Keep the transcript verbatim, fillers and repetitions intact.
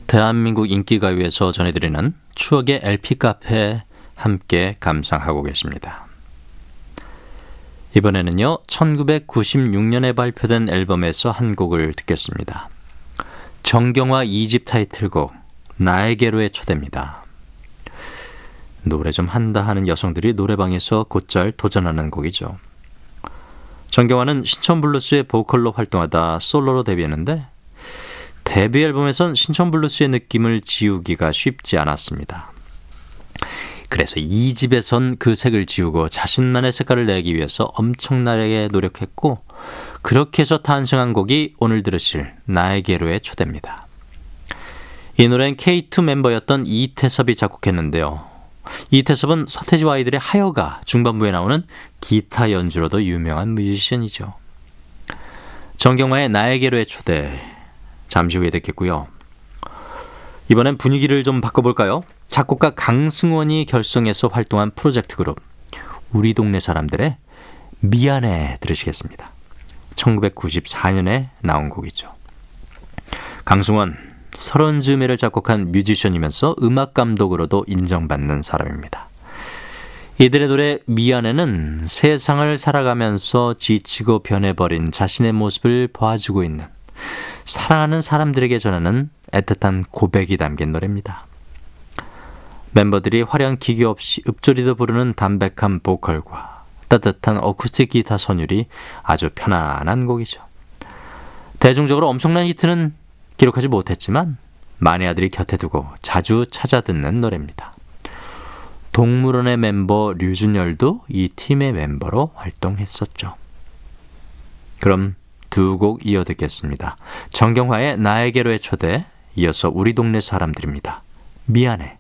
대한민국 인기가요에서 전해드리는 추억의 엘피 카페 함께 감상하고 계십니다. 이번에는요, 천구백구십육 년에 발표된 앨범에서 한 곡을 듣겠습니다. 정경화 이 집 타이틀곡 나에게로의 초대입니다. 노래 좀 한다 하는 여성들이 노래방에서 곧잘 도전하는 곡이죠. 정경화는 신천블루스의 보컬로 활동하다 솔로로 데뷔했는데 데뷔 앨범에선 신천블루스의 느낌을 지우기가 쉽지 않았습니다. 그래서 이 집에선 그 색을 지우고 자신만의 색깔을 내기 위해서 엄청나게 노력했고, 그렇게 해서 탄생한 곡이 오늘 들으실 나에게로의 초대입니다. 이 노래는 케이 투 멤버였던 이태섭이 작곡했는데요. 이태섭은 서태지와 아이들의 하여가 중반부에 나오는 기타 연주로도 유명한 뮤지션이죠. 정경화의 나에게로의 초대, 잠시 후에 듣겠고요. 이번엔 분위기를 좀 바꿔볼까요? 작곡가 강승원이 결성해서 활동한 프로젝트 그룹 우리 동네 사람들의 미안해 들으시겠습니다. 천구백구십사 년에 나온 곡이죠. 강승원, 서른 즈음에를 작곡한 뮤지션이면서 음악 감독으로도 인정받는 사람입니다. 이들의 노래 미안해는 세상을 살아가면서 지치고 변해버린 자신의 모습을 봐주고 있는, 사랑하는 사람들에게 전하는 애틋한 고백이 담긴 노래입니다. 멤버들이 화려한 기교 없이 읊조리도 부르는 담백한 보컬과 따뜻한 어쿠스틱 기타 선율이 아주 편안한 곡이죠. 대중적으로 엄청난 히트는 기록하지 못했지만 마니아들이 곁에 두고 자주 찾아 듣는 노래입니다. 동물원의 멤버 류준열도 이 팀의 멤버로 활동했었죠. 그럼 두 곡 이어 듣겠습니다. 정경화의 나에게로의 초대, 이어서 우리 동네 사람들입니다. 미안해.